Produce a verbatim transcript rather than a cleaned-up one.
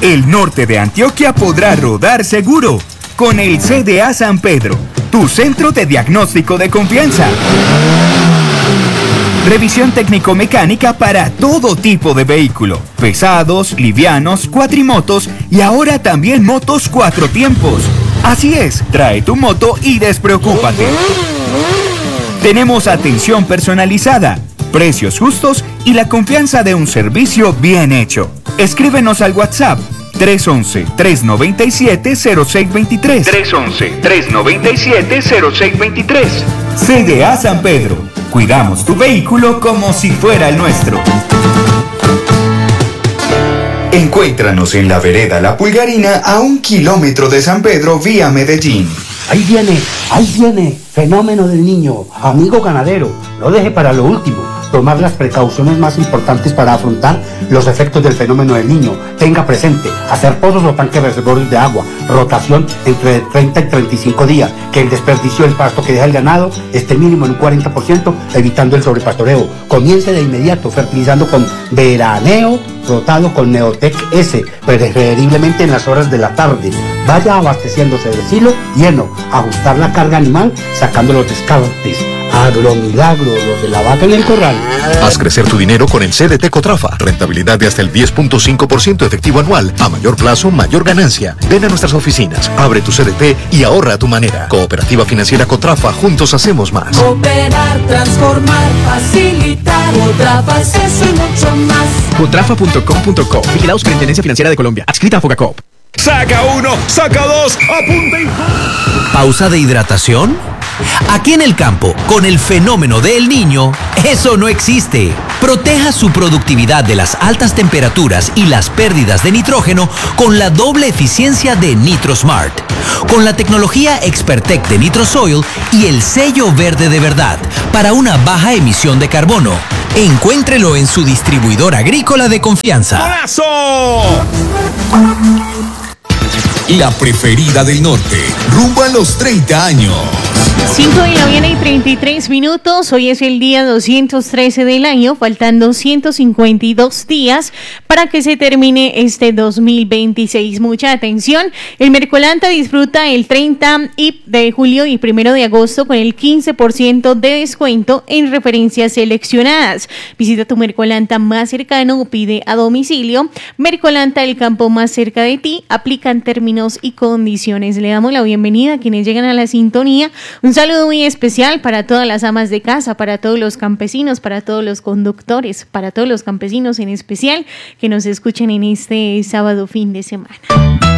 el norte de Antioquia podrá rodar seguro con el C D A San Pedro, tu centro de diagnóstico de confianza. Revisión técnico-mecánica para todo tipo de vehículo, pesados, livianos, cuatrimotos y ahora también motos cuatro tiempos. Así es, trae tu moto y despreocúpate. Tenemos atención personalizada, precios justos y la confianza de un servicio bien hecho. Escríbenos al WhatsApp tres once, tres noventa y siete, cero seis veintitrés. tres once, tres noventa y siete, cero seis veintitrés. C D A San Pedro. Cuidamos tu vehículo como si fuera el nuestro. Encuéntranos en la vereda La Pulgarina a un kilómetro de San Pedro vía Medellín. Ahí viene, ahí viene, fenómeno del niño, amigo ganadero, no deje para lo último. Tomar las precauciones más importantes para afrontar los efectos del fenómeno del niño. Tenga presente, hacer pozos o tanques reservorios de agua, rotación entre treinta y treinta y cinco días, que el desperdicio del pasto que deja el ganado esté mínimo en un cuarenta por ciento, evitando el sobrepastoreo. Comience de inmediato fertilizando con veraneo rotado con Neotec S, preferiblemente en las horas de la tarde. Vaya abasteciéndose de silo lleno, ajustar la carga animal sacando los descartes. Agromilagro, los de la vaca en el corral. Haz crecer tu dinero con el C D T Cotrafa. Rentabilidad de hasta el diez punto cinco por ciento efectivo anual. A mayor plazo, mayor ganancia. Ven a nuestras oficinas, abre tu C D T y ahorra a tu manera. Cooperativa Financiera Cotrafa, juntos hacemos más. Cooperar, transformar, facilitar. Cotrafa es eso y mucho más. Cotrafa punto com punto co. Vigilados por Intendencia Financiera de Colombia. Adscrita a Fogacop. Saca uno, saca dos, apunta y... ¿Pausa de hidratación? Aquí en el campo, con el fenómeno del niño, eso no existe. Proteja su productividad de las altas temperaturas y las pérdidas de nitrógeno con la doble eficiencia de NitroSmart. Con la tecnología Expertec de NitroSoil y el sello verde de verdad para una baja emisión de carbono. Encuéntrelo en su distribuidor agrícola de confianza. ¡Golazo! La preferida del norte, rumbo a los treinta años. cinco de la mañana y treinta y tres minutos. Hoy es el día doscientos trece del año, faltando ciento cincuenta y dos días para que se termine este dos mil veintiséis. Mucha atención. El Mercolanta disfruta el treinta de julio y primero de agosto con el quince por ciento de descuento en referencias seleccionadas. Visita tu Mercolanta más cercano o pide a domicilio. Mercolanta, el campo más cerca de ti. Aplican términos y condiciones. Le damos la bienvenida a quienes llegan a la sintonía. Un saludo muy especial para todas las amas de casa, para todos los campesinos, para todos los conductores, para todos los campesinos en especial que nos escuchen en este sábado fin de semana.